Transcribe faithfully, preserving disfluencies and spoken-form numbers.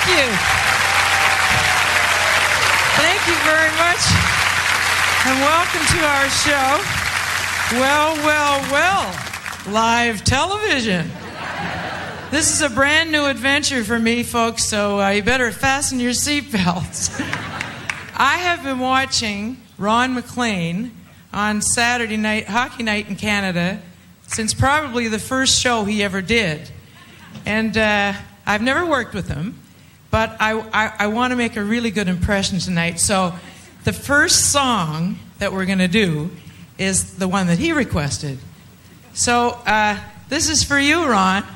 Thank you. Thank you very much. And welcome to our show. Well, well, well. Live television. This is a brand new adventure for me, folks, so uh, you better fasten your seatbelts. I have been watching Ron MacLean on Saturday night, Hockey Night in Canada, since probably the first show he ever did. And uh, I've never worked with him, but I, I, I want to make a really good impression tonight. So the first song that we're going to do is the one that he requested. So uh, this is for you, Ron.